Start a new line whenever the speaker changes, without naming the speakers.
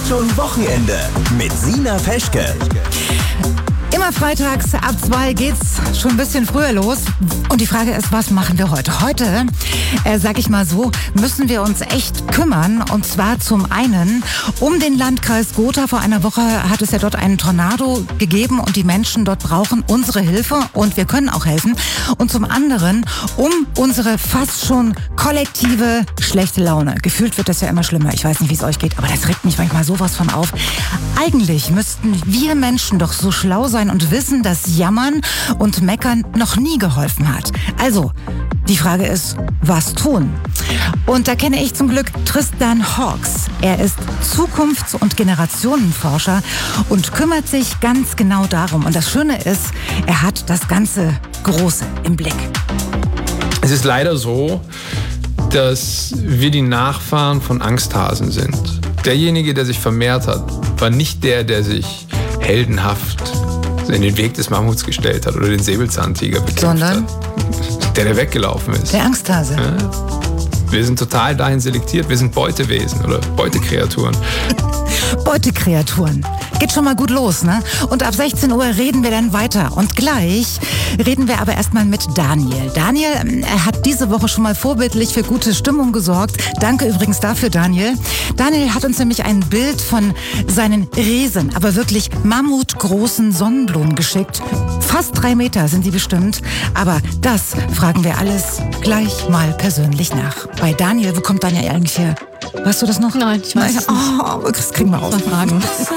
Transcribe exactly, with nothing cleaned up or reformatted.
schon Wochenende mit Sina Peschke.
Immer freitags ab zwei geht's schon ein bisschen früher los. Und die Frage ist, was machen wir heute? Heute, äh, sag ich mal so, müssen wir uns echt kümmern. Und zwar zum einen um den Landkreis Gotha. Vor einer Woche hat es ja dort einen Tornado gegeben und die Menschen dort brauchen unsere Hilfe und wir können auch helfen. Und zum anderen um unsere fast schon kollektive schlechte Laune. Gefühlt wird das ja immer schlimmer. Ich weiß nicht, wie es euch geht, aber das regt mich manchmal sowas von auf. Eigentlich müssten wir Menschen doch so schlau sein und wissen, dass Jammern und Meckern noch nie geholfen hat. Also, die Frage ist, was tun? Und da kenne ich zum Glück Tristan Hawks. Er ist Zukunfts- und Generationenforscher und kümmert sich ganz genau darum. Und das Schöne ist, er hat das ganze Große im Blick.
Es ist leider so, dass wir die Nachfahren von Angsthasen sind. Derjenige, der sich vermehrt hat, war nicht der, der sich heldenhaft in den Weg des Mammuts gestellt hat oder den Säbelzahntiger bekämpft
Sondern?
hat. Der, der weggelaufen ist.
Der Angsthase.
Ja. Wir sind total dahin selektiert. Wir sind Beutewesen oder Beutekreaturen.
Beutekreaturen. Geht schon mal gut los, ne? Und ab sechzehn Uhr reden wir dann weiter. Und gleich reden wir aber erstmal mit Daniel. Daniel er hat diese Woche schon mal vorbildlich für gute Stimmung gesorgt. Danke übrigens dafür, Daniel. Daniel hat uns nämlich ein Bild von seinen riesen, aber wirklich mammutgroßen Sonnenblumen geschickt. Fast drei Meter sind sie bestimmt. Aber das fragen wir alles gleich mal persönlich nach. Bei Daniel, wo kommt Daniel eigentlich her? Weißt du das noch?
Nein, ich weiß es nicht.
Oh, das kriegen wir auf.
Fragen.